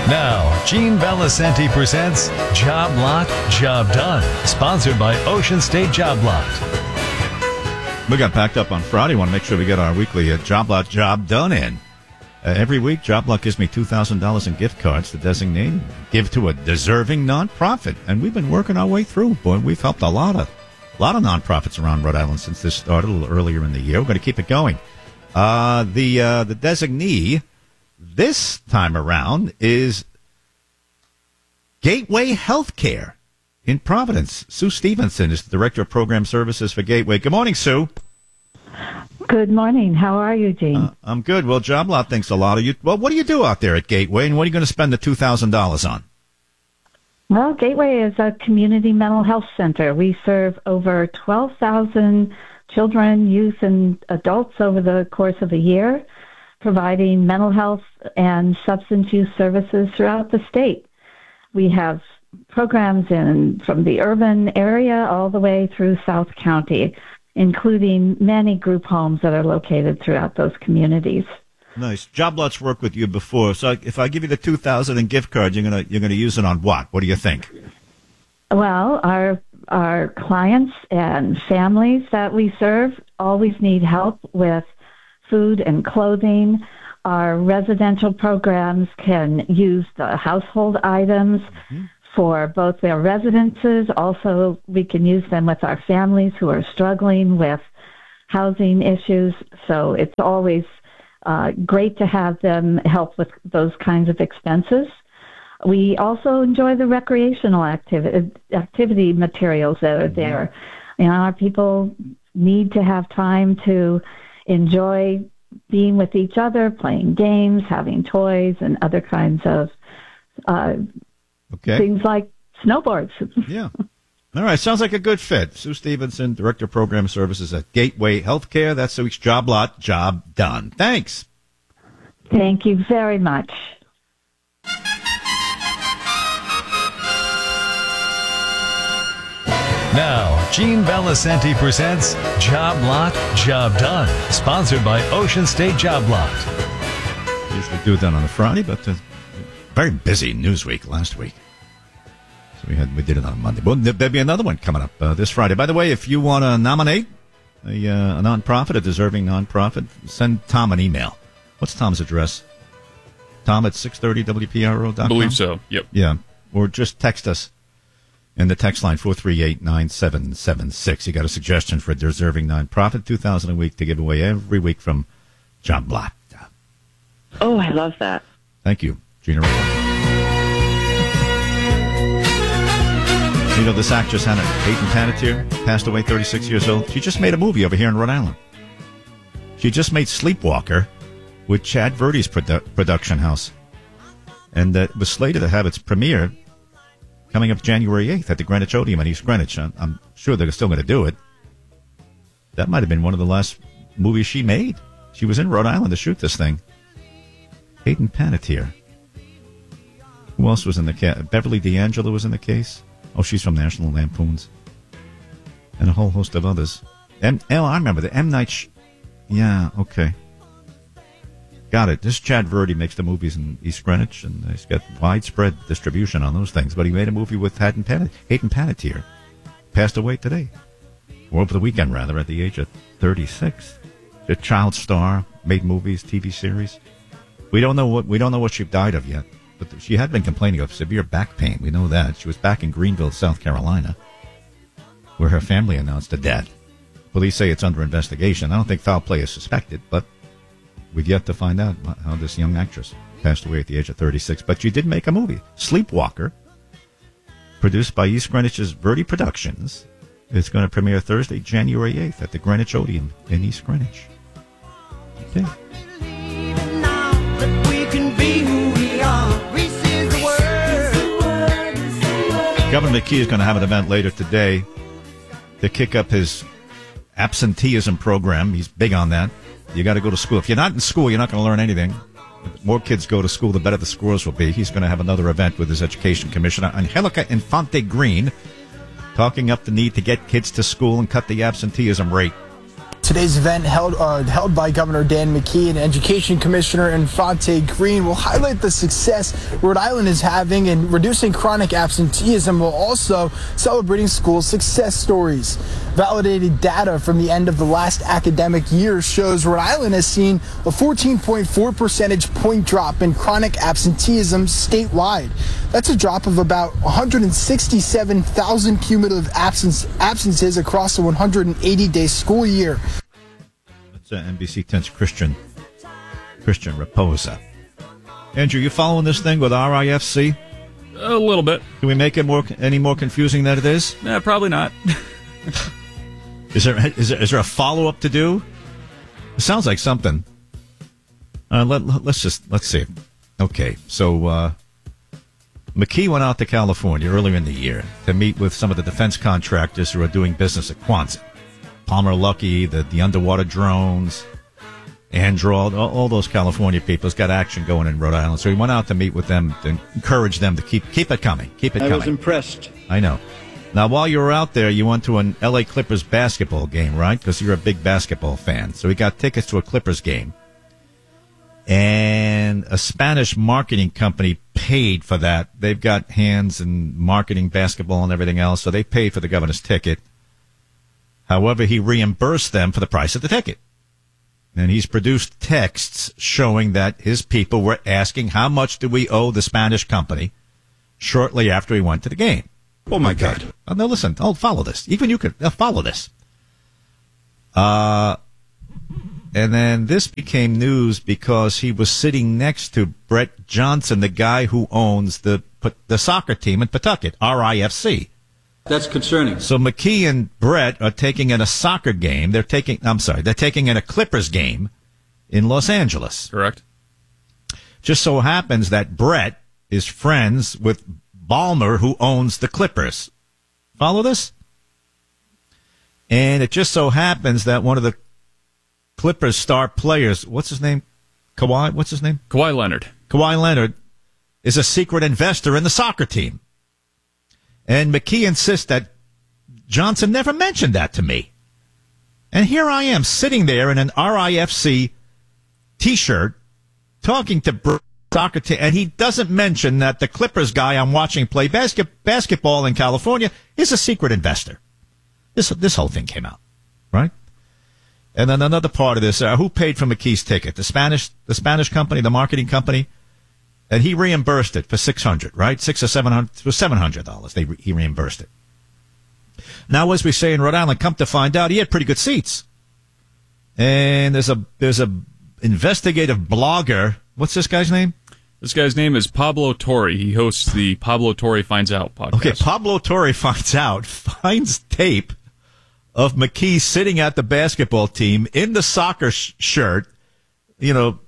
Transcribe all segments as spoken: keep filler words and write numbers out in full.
Now, Gene Valicenti presents Job Lot, Job Done, sponsored by Ocean State Job Lot. We got packed up on Friday. Want to make sure we get our weekly uh, Job Lot Job Done in. Uh, every week, Job Lot gives me two thousand dollars in gift cards to designate, give to a deserving nonprofit. And we've been working our way through. Boy, we've helped a lot of, a lot of nonprofits around Rhode Island since this started a little earlier in the year. We're going to keep it going. Uh, the, uh, the designee this time around is Gateway Healthcare in Providence. Sue Stevenson is the Director of Program Services for Gateway. Good morning, Sue. Good morning. How are you, Gene? Uh, I'm good. Well, Job Lot thinks a lot of you. Well, what do you do out there at Gateway, and what are you going to spend the two thousand dollars on? Well, Gateway is a community mental health center. We serve over twelve thousand children, youth, and adults over the course of a year, providing mental health and substance use services throughout the state. We have programs in from the urban area all the way through South County, including many group homes that are located throughout those communities. Nice. Job Lot's worked with you before, so if I give you the two thousand dollars in gift cards, you're gonna you're gonna use it on what? What do you think? Well, our our clients and families that we serve always need help with food and clothing. Our residential programs can use the household items mm-hmm. for both their residences. Also, we can use them with our families who are struggling with housing issues. So it's always uh, great to have them help with those kinds of expenses. We also enjoy the recreational activity, activity materials that are there. You know, our people need to have time to enjoy being with each other, playing games, having toys, and other kinds of uh, okay. things like snowboards. Yeah. All right. Sounds like a good fit. Sue Stevenson, Director of Program Services at Gateway Healthcare. That's the week's Job Lot. Job done. Thanks. Thank you very much. Now, Gene Valicenti presents Job Lot, Job Done, sponsored by Ocean State Job Lot. Usually do that on a Friday, but uh, very busy news week last week. So we had we did it on a Monday. Well, there'll be another one coming up uh, this Friday. By the way, if you want to nominate a, uh, a nonprofit, a deserving nonprofit, send Tom an email. What's Tom's address? Tom at six thirty W P R O dot com? I believe so, yep. Yeah, or just text us. In the text line, four three eight, nine seven seven six. You got a suggestion for a deserving nonprofit, two thousand dollars a week to give away every week from Job Lot. Oh, I love that. Thank you, Gina. You know, this actress, Hannah Peyton Panettiere, passed away, thirty-six years old. She just made a movie over here in Rhode Island. She just made Sleepwalker with Chad Verdi's produ- production house. And uh, it was slated to have its premiere coming up January eighth at the Greenwich Odeum in East Greenwich. I'm, I'm sure they're still going to do it. That might have been one of the last movies she made. She was in Rhode Island to shoot this thing. Peyton Panettiere. Who else was in the case? Beverly D'Angelo was in the case. Oh, she's from National Lampoons. And a whole host of others. M- oh, I remember the M. Night... Sh- yeah, okay. Got it. This Chad Verdi makes the movies in East Greenwich, and he's got widespread distribution on those things. But he made a movie with Hayden Panettiere. Passed away today. Or over the weekend, rather, at the age of thirty-six. A child star, made movies, T V series. We don't know what we don't know what she died of yet. But she had been complaining of severe back pain. We know that. She was back in Greenville, South Carolina, where her family announced a death. Police say it's under investigation. I don't think foul play is suspected, but we've yet to find out how this young actress passed away at the age of thirty-six. But she did make a movie, Sleepwalker, produced by East Greenwich's Verdi Productions. It's going to premiere Thursday, January eighth at the Greenwich Odeum in East Greenwich. Okay. Governor McKee is going to have an event later today to kick up his absenteeism program. He's big on that. You got to go to school. If you're not in school, you're not going to learn anything. The more kids go to school, the better the scores will be. He's going to have another event with his education commissioner, Angelica Infante Green, talking up the need to get kids to school and cut the absenteeism rate. Today's event, held uh, held by Governor Dan McKee and Education Commissioner Infante Green, will highlight the success Rhode Island is having in reducing chronic absenteeism while also celebrating school success stories. Validated data from the end of the last academic year shows Rhode Island has seen a fourteen point four percentage point drop in chronic absenteeism statewide. That's a drop of about one hundred sixty-seven thousand cumulative absence, absences across the one hundred eighty day school year. That's uh, N B C ten's Christian, Christian Raposa. Andrew, you following this thing with R I F C? A little bit. Can we make it more any more confusing than it is? Nah, probably not. Is there, is there is there a follow-up to do? It sounds like something. Uh, let, let's just, let's see. Okay, so uh, McKee went out to California earlier in the year to meet with some of the defense contractors who are doing business at Quonset. Palmer Luckey, the, the underwater drones, Anduril, all, all those California people's got action going in Rhode Island. So he went out to meet with them to encourage them to keep keep it coming. Keep it I coming. I was impressed. I know. Now, while you were out there, you went to an L A Clippers basketball game, right? Because you're a big basketball fan. So we got tickets to a Clippers game. And a Spanish marketing company paid for that. They've got hands in marketing basketball and everything else, so they paid for the governor's ticket. However, he reimbursed them for the price of the ticket. And he's produced texts showing that his people were asking how much do we owe the Spanish company shortly after he went to the game. Oh, my God. Oh, no, listen. Oh, follow this. Even you could uh, follow this. Uh, and then this became news because he was sitting next to Brett Johnson, the guy who owns the the soccer team in Pawtucket, R I F C. That's concerning. So McKee and Brett are taking in a soccer game. They're taking, I'm sorry, they're taking in a Clippers game in Los Angeles. Correct. Just so happens that Brett is friends with Ballmer, who owns the Clippers. Follow this? And it just so happens that one of the Clippers star players, what's his name? Kawhi? What's his name? Kawhi Leonard. Kawhi Leonard is a secret investor in the soccer team. And McKee insists that Johnson never mentioned that to me. And here I am sitting there in an R I F C T-shirt talking to Brett. Soccer team, and he doesn't mention that the Clippers guy I'm watching play basket, basketball in California is a secret investor. This this whole thing came out, right? And then another part of this: uh, who paid for McKee's ticket? The Spanish the Spanish company, the marketing company, and he reimbursed it for six hundred, right? Six or seven hundred, it was seven hundred dollars. They he reimbursed it. Now, as we say in Rhode Island, come to find out, he had pretty good seats. And there's a there's a investigative blogger. What's this guy's name? This guy's name is Pablo Torre. He hosts the Pablo Torre Finds Out podcast. Okay, Pablo Torre Finds Out finds tape of McKee sitting at the basketball team in the soccer sh- shirt, you know,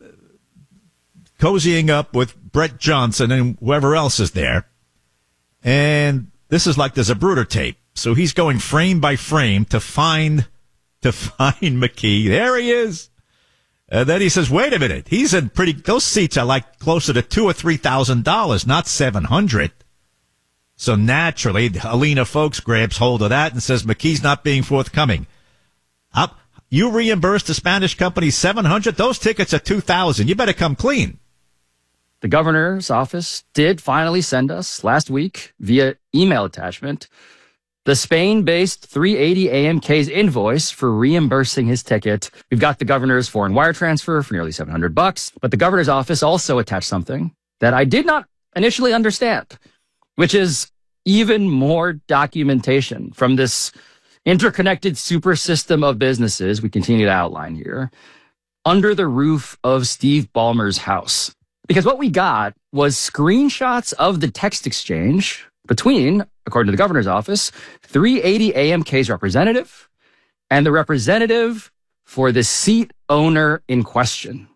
cozying up with Brett Johnson and whoever else is there. And this is like there's a Bruder tape. So he's going frame by frame to find to find McKee. There he is. And then he says, wait a minute, he's in pretty, those seats are like closer to two or three thousand dollars, not seven hundred. So naturally, Alina Folks grabs hold of that and says, McKee's not being forthcoming. Up, you reimbursed the Spanish company seven hundred, those tickets are two thousand. You better come clean. The governor's office did finally send us last week via email attachment the Spain-based three eighty A M K's invoice for reimbursing his ticket. We've got the governor's foreign wire transfer for nearly seven hundred bucks, but the governor's office also attached something that I did not initially understand, which is even more documentation from this interconnected super system of businesses we continue to outline here under the roof of Steve Ballmer's house. Because what we got was screenshots of the text exchange between, according to the governor's office, three eighty A M K's representative and the representative for the seat owner in question.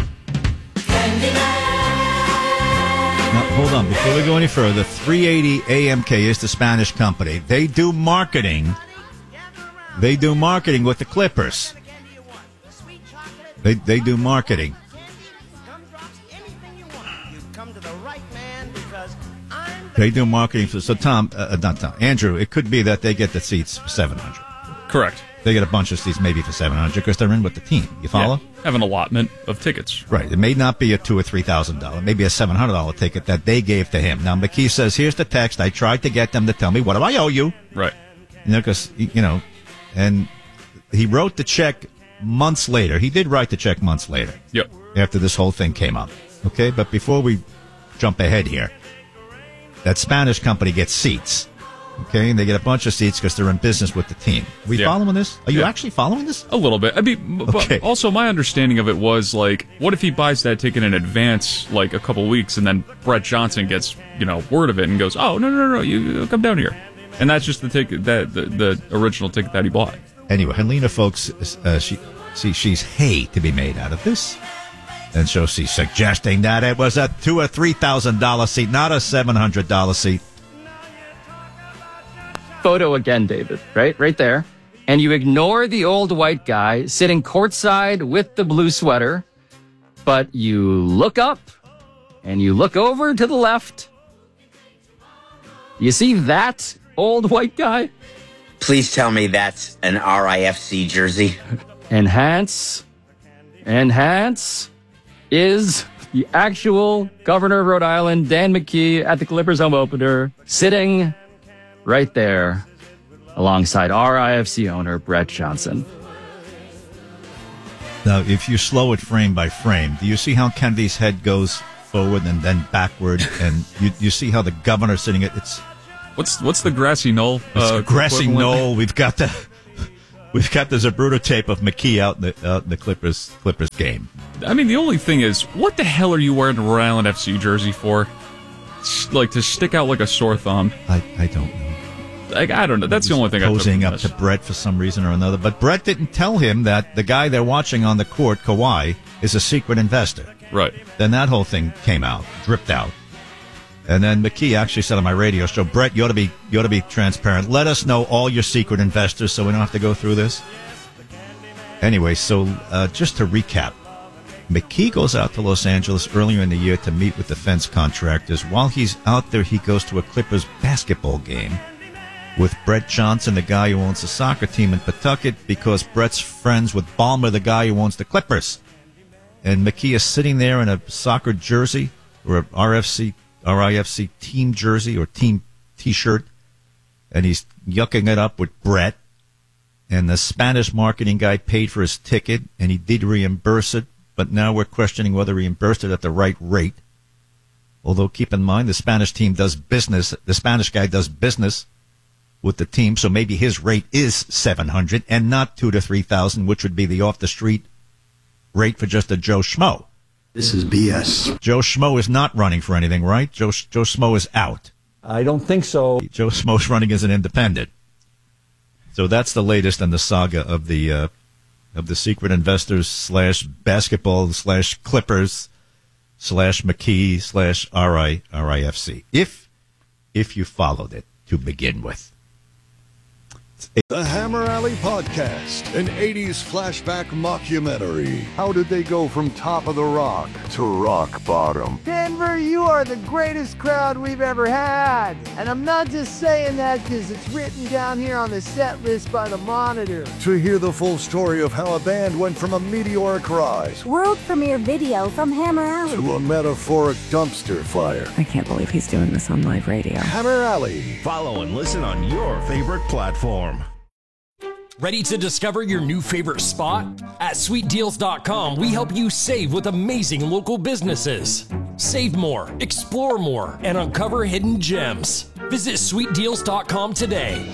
Now, hold on. Before we go any further, three eighty A M K is the Spanish company. They do marketing. They do marketing with the Clippers. They they do marketing. They do marketing for, so Tom, uh, not Tom, Andrew, it could be that they get the seats for seven hundred. Correct. They get a bunch of seats maybe for seven hundred because they're in with the team. You follow? Yeah, have an allotment of tickets. Right. It may not be a two or three thousand dollar, maybe a seven hundred dollar ticket that they gave to him. Now McKee says, "Here's the text. I tried to get them to tell me what do I owe you." Right. You know, because you know, and he wrote the check months later. He did write the check months later. Yep. After this whole thing came up. Okay, but before we jump ahead here, that Spanish company gets seats. Okay, and they get a bunch of seats because they're in business with the team. Are we Yeah. following this? Are you Yeah. actually following this? A little bit. I mean, b- Okay. but also my understanding of it was like, what if he buys that ticket in advance, like a couple weeks, and then Brett Johnson gets, you know, word of it and goes, "Oh no, no, no, no, you come down here," and that's just the ticket that the, the original ticket that he bought. Anyway, Helena, folks, uh, she see she's hay to be made out of this, and so she's suggesting that it was a two or three thousand dollar seat, not a seven hundred dollar seat. Photo again, David, right? Right there. And you ignore the old white guy sitting courtside with the blue sweater, but you look up and you look over to the left. You see that old white guy? Please tell me that's an R I F C jersey. Enhance, Enhance is the actual governor of Rhode Island, Dan McKee, at the Clippers home opener, sitting right there alongside R I F C owner Brett Johnson. Now, if you slow it frame by frame, do you see how Kennedy's head goes forward and then backward, and you you see how the governor sitting it? It's What's what's the grassy knoll? It's Uh, a grassy equivalent? knoll. We've got the we've got the Zabruto tape of McKee out in the, out in the Clippers Clippers game. I mean, the only thing is, what the hell are you wearing a Rhode Island F C jersey for? S- Like to stick out like a sore thumb. I, I don't know. Like I don't know. That's the only thing I took Posing from up this. to Brett for some reason or another, but Brett didn't tell him that the guy they're watching on the court, Kawhi, is a secret investor. Right. Then that whole thing came out, dripped out. And then McKee actually said on my radio show, "Brett, you ought to be you ought to be transparent. Let us know all your secret investors so we don't have to go through this." Anyway, so uh, just to recap, McKee goes out to Los Angeles earlier in the year to meet with defense contractors. While he's out there, he goes to a Clippers basketball game with Brett Johnson, the guy who owns the soccer team in Pawtucket, because Brett's friends with Ballmer, the guy who owns the Clippers. And McKee is sitting there in a soccer jersey or a R F C, R I F C team jersey or team T-shirt, and he's yucking it up with Brett. And the Spanish marketing guy paid for his ticket, and he did reimburse it, but now we're questioning whether he reimbursed it at the right rate. Although, keep in mind, the Spanish team does business, the Spanish guy does business with the team, so maybe his rate is seven hundred and not two to three thousand, which would be the off-the-street rate for just a Joe Schmo. This is B S. Joe Schmo is not running for anything, right? Joe, Joe Schmo is out. I don't think so. Joe Schmo's running as an independent. So that's the latest in the saga of the uh, of the secret investors slash basketball slash Clippers slash McKee slash R I R I F C. If if you followed it to begin with. The Hammer Alley Podcast, an eighties flashback mockumentary. How did they go from top of the rock to rock bottom? Denver, you are the greatest crowd we've ever had. And I'm not just saying that because it's written down here on the set list by the Monitor. To hear the full story of how a band went from a meteoric rise World premiere video from Hammer Alley to a metaphoric dumpster fire. I can't believe he's doing this on live radio. Hammer Alley. Follow and listen on your favorite platform. Ready to discover your new favorite spot? At sweet deals dot com, we help you save with amazing local businesses. Save more, explore more, and uncover hidden gems. Visit sweet deals dot com today.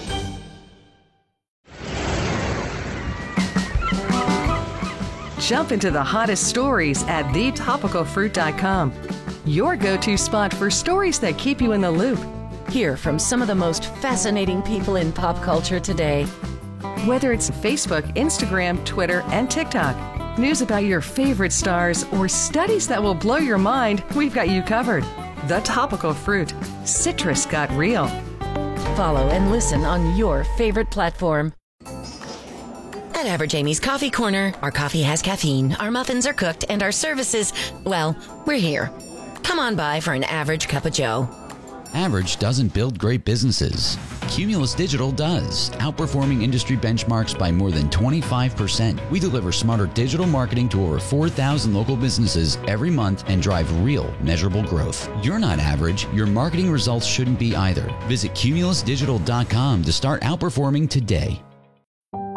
Jump into the hottest stories at the topical fruit dot com. Your go-to spot for stories that keep you in the loop. Hear from some of the most fascinating people in pop culture today. Whether it's Facebook, Instagram, Twitter, and TikTok, news about your favorite stars, or studies that will blow your mind, we've got you covered. The Topical Fruit. Citrus got real. Follow and listen on your favorite platform. At Average Amy's Coffee Corner, our coffee has caffeine, our muffins are cooked, and our services, well, we're here. Come on by for an average cup of joe. Average doesn't build great businesses. Cumulus Digital does, outperforming industry benchmarks by more than twenty-five percent. We deliver smarter digital marketing to over four thousand local businesses every month and drive real, measurable growth. You're not average. Your marketing results shouldn't be either. Visit Cumulus Digital dot com to start outperforming today.